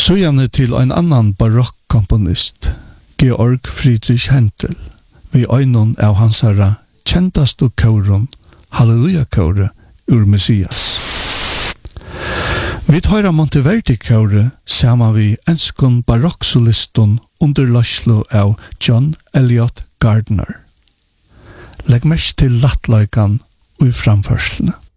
Så gjerne til en annan barokkkomponist, Georg Friedrich Händel, vi øynon av hans herra kjentast og kauron, Halleluja-kaure ur Messias. Vi høyra Monteverdi-kaure sama vi enskon barokksolistun under laslo av John Eliot Gardner. Legg mest til lattlaikan og i framførslene.